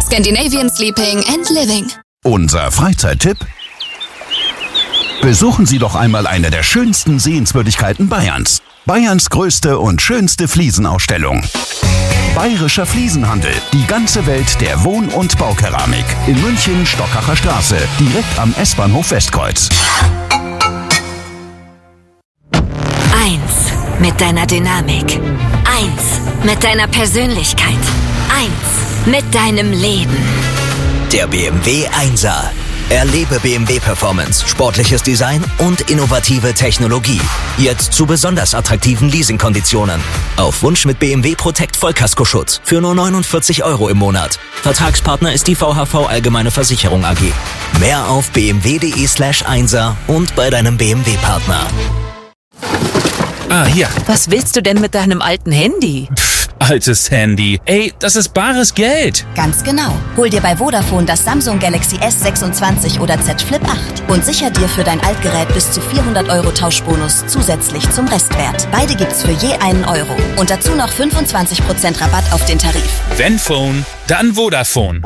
Scandinavian Sleeping and Living. Unser Freizeittipp? Besuchen Sie doch einmal eine der schönsten Sehenswürdigkeiten Bayerns. Bayerns größte und schönste Fliesenausstellung. Bayerischer Fliesenhandel. Die ganze Welt der Wohn- und Baukeramik. In München, Stockacher Straße. Direkt am S-Bahnhof Westkreuz. 1 mit deiner Dynamik. 1 mit deiner Persönlichkeit. 1 mit deinem Leben. Der BMW 1er. Erlebe BMW Performance, sportliches Design und innovative Technologie. Jetzt zu besonders attraktiven Leasingkonditionen. Auf Wunsch mit BMW Protect Vollkaskoschutz für nur 49 € im Monat. Vertragspartner ist die VHV Allgemeine Versicherung AG. Mehr auf bmw.de/1er und bei deinem BMW-Partner. Hier. Was willst du denn mit deinem alten Handy? Altes Handy. Ey, das ist bares Geld. Ganz genau. Hol dir bei Vodafone das Samsung Galaxy S26 oder Z Flip 8 und sicher dir für dein Altgerät bis zu 400 € Tauschbonus zusätzlich zum Restwert. Beide gibt's für je €1 und dazu noch 25% Rabatt auf den Tarif. Wenn Phone, dann Vodafone.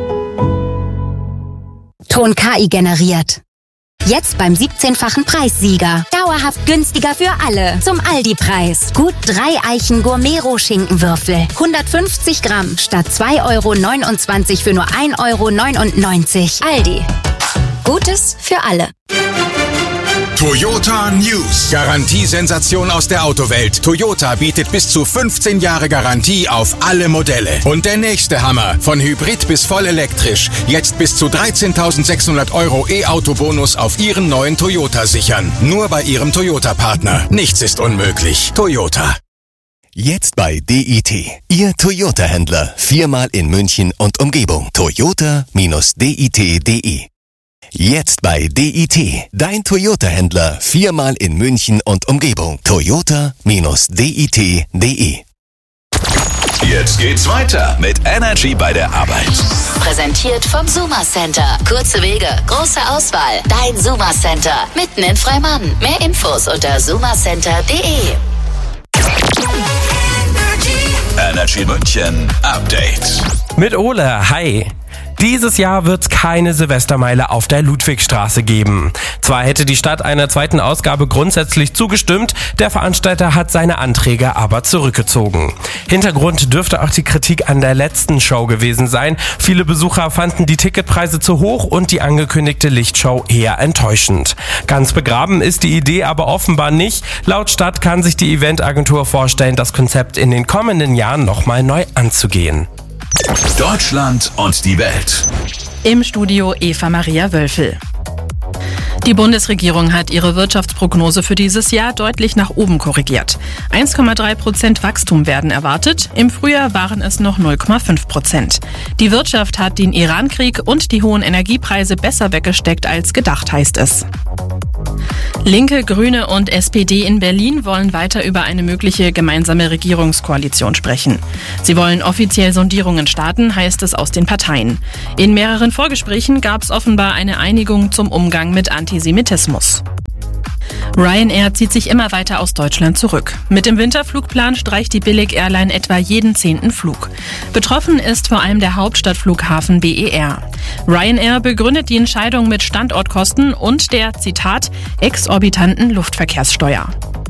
Ton KI generiert. Jetzt beim 17-fachen Preissieger. Dauerhaft günstiger für alle. Zum Aldi-Preis. Gut 3 Eichen Gourmet-Roh-Schinkenwürfel. 150 Gramm statt 2,29 € für nur 1,99 €. Aldi. Gutes für alle. Toyota News. Garantiesensation aus der Autowelt. Toyota bietet bis zu 15 Jahre Garantie auf alle Modelle. Und der nächste Hammer. Von Hybrid bis voll elektrisch. Jetzt bis zu 13.600 € E-Auto-Bonus auf Ihren neuen Toyota sichern. Nur bei Ihrem Toyota-Partner. Nichts ist unmöglich. Toyota. Jetzt bei DIT. Ihr Toyota-Händler. 4-mal in München und Umgebung. Toyota-dit.de. Jetzt bei DIT, dein Toyota-Händler, 4-mal in München und Umgebung. Toyota-dit.de. Jetzt geht's weiter mit Energy bei der Arbeit. Präsentiert vom Suma Center. Kurze Wege, große Auswahl. Dein Suma Center. Mitten in Freimann. Mehr Infos unter sumacenter.de. Energy München Update. Mit Ole, hi. Dieses Jahr wird's keine Silvestermeile auf der Ludwigstraße geben. Zwar hätte die Stadt einer zweiten Ausgabe grundsätzlich zugestimmt, der Veranstalter hat seine Anträge aber zurückgezogen. Hintergrund dürfte auch die Kritik an der letzten Show gewesen sein. Viele Besucher fanden die Ticketpreise zu hoch und die angekündigte Lichtshow eher enttäuschend. Ganz begraben ist die Idee aber offenbar nicht. Laut Stadt kann sich die Eventagentur vorstellen, das Konzept in den kommenden Jahren nochmal neu anzugehen. Deutschland und die Welt. Im Studio Eva Maria Wölfel. Die Bundesregierung hat ihre Wirtschaftsprognose für dieses Jahr deutlich nach oben korrigiert. 1,3% Wachstum werden erwartet. Im Frühjahr waren es noch 0,5%. Die Wirtschaft hat den Iran-Krieg und die hohen Energiepreise besser weggesteckt als gedacht, heißt es. Linke, Grüne und SPD in Berlin wollen weiter über eine mögliche gemeinsame Regierungskoalition sprechen. Sie wollen offiziell Sondierungen starten, heißt es aus den Parteien. In mehreren Vorgesprächen gab es offenbar eine Einigung zum Umgang mit Antisemitismus. Ryanair zieht sich immer weiter aus Deutschland zurück. Mit dem Winterflugplan streicht die Billig-Airline etwa jeden 10. Flug. Betroffen ist vor allem der Hauptstadtflughafen BER. Ryanair begründet die Entscheidung mit Standortkosten und der, Zitat, exorbitanten Luftverkehrssteuer.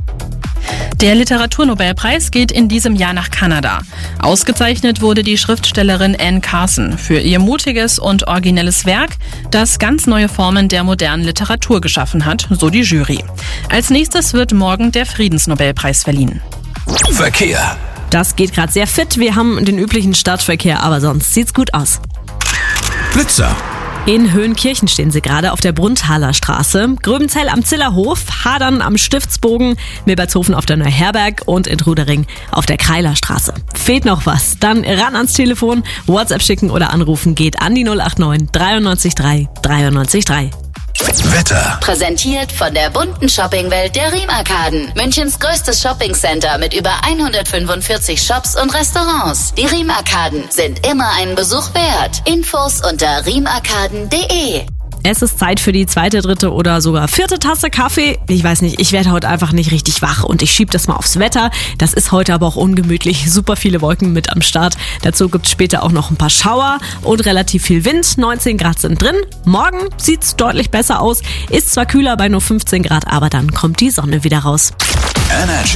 Der Literaturnobelpreis geht in diesem Jahr nach Kanada. Ausgezeichnet wurde die Schriftstellerin Anne Carson für ihr mutiges und originelles Werk, das ganz neue Formen der modernen Literatur geschaffen hat, so die Jury. Als nächstes wird morgen der Friedensnobelpreis verliehen. Verkehr. Das geht gerade sehr fit. Wir haben den üblichen Stadtverkehr, aber sonst sieht's gut aus. Blitzer. In Höhenkirchen stehen sie gerade auf der Brunthaler Straße, Gröbenzell am Zillerhof, Hadern am Stiftsbogen, Milbertshofen auf der Neuherberg und in Trudering auf der Kreiler Straße. Fehlt noch was? Dann ran ans Telefon, WhatsApp schicken oder anrufen geht an die 089 93 3 93 3. Wetter. Präsentiert von der bunten Shoppingwelt der Riem-Arkaden. Münchens größtes Shoppingcenter mit über 145 Shops und Restaurants. Die Riem-Arkaden sind immer einen Besuch wert. Infos unter riemarkaden.de. Es ist Zeit für die 2., 3. oder sogar 4. Tasse Kaffee. Ich weiß nicht, ich werde heute einfach nicht richtig wach und ich schiebe das mal aufs Wetter. Das ist heute aber auch ungemütlich. Super viele Wolken mit am Start. Dazu gibt es später auch noch ein paar Schauer und relativ viel Wind. 19 Grad sind drin. Morgen sieht es deutlich besser aus. Ist zwar kühler bei nur 15 Grad, aber dann kommt die Sonne wieder raus.